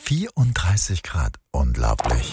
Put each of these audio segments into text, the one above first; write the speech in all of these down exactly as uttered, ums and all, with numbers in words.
vierunddreißig Grad. Unglaublich.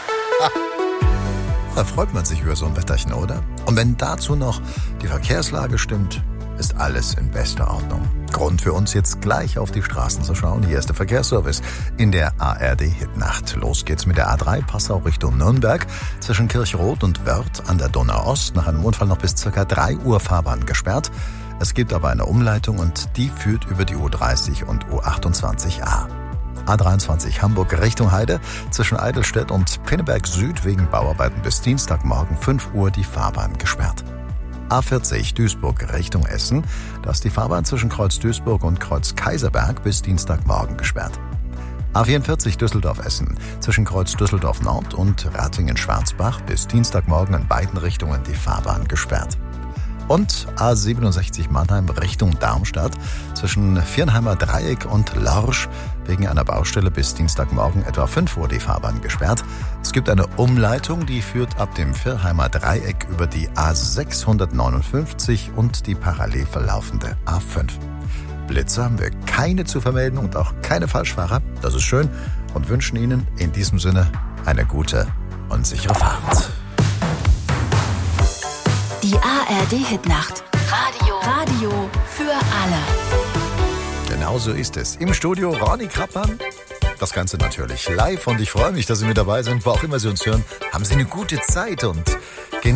Da freut man sich über so ein Wetterchen, oder? Und wenn dazu noch die Verkehrslage stimmt, ist alles in bester Ordnung. Grund für uns jetzt gleich auf die Straßen zu schauen. Hier ist der Verkehrsservice in der A R D-Hitnacht. Los geht's mit der A drei Passau Richtung Nürnberg. Zwischen Kirchroth und Wörth an der Donau-Ost nach einem Unfall noch bis ca. drei Uhr Fahrbahn gesperrt. Es gibt aber eine Umleitung und die führt über die U dreißig und U achtundzwanzig A. A dreiundzwanzig Hamburg Richtung Heide, zwischen Eidelstedt und Pinneberg Süd wegen Bauarbeiten bis Dienstagmorgen fünf Uhr die Fahrbahn gesperrt. A vierzig Duisburg Richtung Essen, da ist die Fahrbahn zwischen Kreuz Duisburg und Kreuz Kaiserberg bis Dienstagmorgen gesperrt. A vierundvierzig Düsseldorf-Essen, zwischen Kreuz Düsseldorf Nord und Ratingen-Schwarzbach bis Dienstagmorgen in beiden Richtungen die Fahrbahn gesperrt. Und A siebenundsechzig Mannheim Richtung Darmstadt, zwischen Viernheimer Dreieck und Lorsch wegen einer Baustelle bis Dienstagmorgen etwa fünf Uhr die Fahrbahn gesperrt. Es gibt eine Umleitung, die führt ab dem Viernheimer Dreieck über die A sechshundertneunundfünfzig und die parallel verlaufende A fünf. Blitzer haben wir keine zu vermelden und auch keine Falschfahrer. Das ist schön und wünschen Ihnen in diesem Sinne eine gute und sichere Fahrt. Die A R D-Hitnacht. Radio. Radio für alle. Genau so ist es. Im Studio Ronny Krappmann. Das Ganze natürlich live und ich freue mich, dass Sie mit dabei sind. Wo auch immer Sie uns hören, haben Sie eine gute Zeit und